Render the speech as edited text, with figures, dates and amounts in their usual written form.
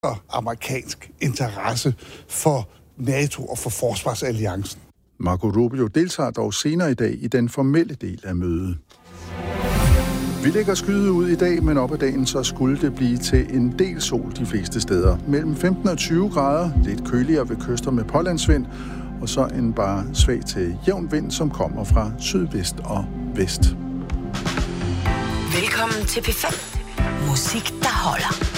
amerikansk interesse for NATO og for forsvarsalliancen. Marco Rubio deltager dog senere i dag i den formelle del af mødet. Vi lægger skyet ud i dag, men op ad dagen så skulle det blive til en del sol de fleste steder. Mellem 15 og 20 grader, lidt køligere ved kyster med pålandsvind, og så en bare svag til jævn vind, som kommer fra sydvest og vest. Velkommen til P5. Musik, der holder.